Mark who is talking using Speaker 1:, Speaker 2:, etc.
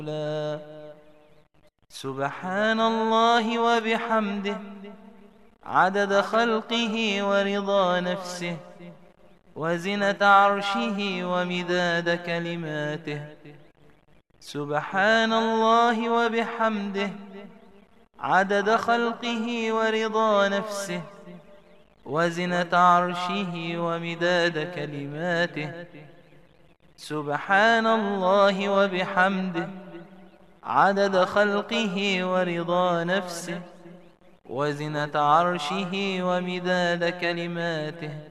Speaker 1: سبحان الله وبحمده عدد خلقه ورضا نفسه وزنة عرشه ومداد كلماته. سبحان الله وبحمده عدد خلقه ورضا نفسه وزنة عرشه ومداد كلماته. سبحان الله وبحمده عدد خلقه ورضا نفسه وزنة عرشه ومداد كلماته.